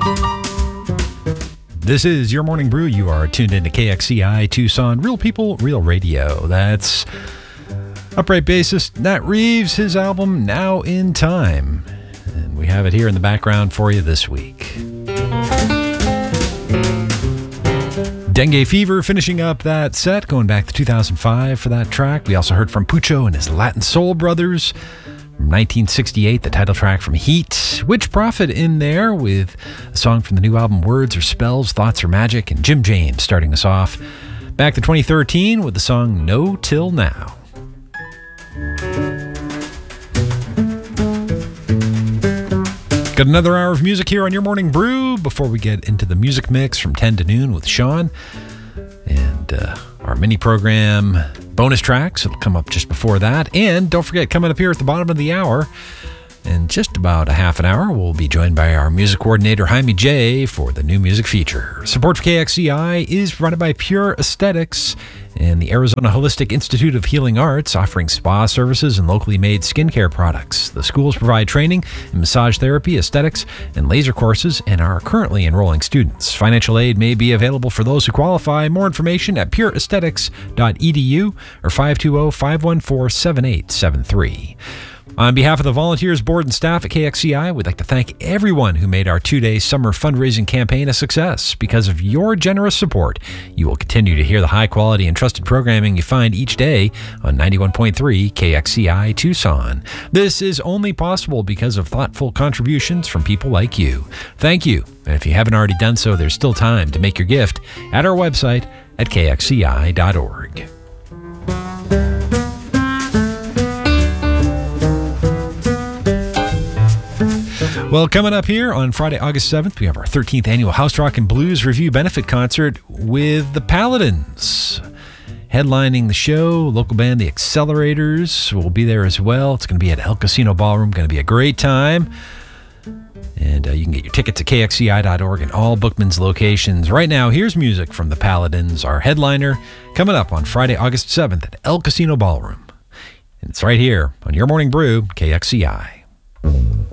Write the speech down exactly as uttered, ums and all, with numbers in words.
This is Your Morning Brew. You are tuned into K X C I Tucson, Real People, Real Radio. That's upright bassist Nat Reeves, his album Now in Time. And we have it here in the background for you this week. Dengue Fever finishing up that set, going back to two thousand five for that track. We also heard from Pucho and his Latin Soul Brothers. From nineteen sixty-eight, the title track from Heat. Witch Prophet in there with a song from the new album Words Are Spells, Thoughts Are Magic, and Jim James starting us off. Back to twenty thirteen with the song No Till Now. Got another hour of music here on Your Morning Brew before we get into the music mix from ten to noon with Sean. And uh, our mini program bonus tracks, it'll come up just before that. And don't forget, coming up here at the bottom of the hour, in just about a half an hour, we'll be joined by our music coordinator, Jaime J, for the new music feature. Support for K X C I is provided by Pure Aesthetics and the Arizona Holistic Institute of Healing Arts, offering spa services and locally made skincare products. The schools provide training in massage therapy, aesthetics, and laser courses and are currently enrolling students. Financial aid may be available for those who qualify. More information at pure aesthetics dot e d u or five two zero, five one four, seven eight seven three. On behalf of the volunteers, board, and staff at K X C I, we'd like to thank everyone who made our two-day summer fundraising campaign a success. Because of your generous support, you will continue to hear the high-quality and trusted programming you find each day on ninety-one point three K X C I Tucson. This is only possible because of thoughtful contributions from people like you. Thank you. And if you haven't already done so, there's still time to make your gift at our website at k x c i dot org. Well, coming up here on Friday, August seventh, we have our thirteenth annual House Rock and Blues Review Benefit Concert with the Paladins. Headlining the show, local band The Accelerators will be there as well. It's going to be at El Casino Ballroom. Going to be a great time. And uh, you can get your tickets at k x c i dot org and all Bookman's locations. Right now, here's music from the Paladins, our headliner, coming up on Friday, August seventh at El Casino Ballroom. And it's right here on Your Morning Brew, K X C I.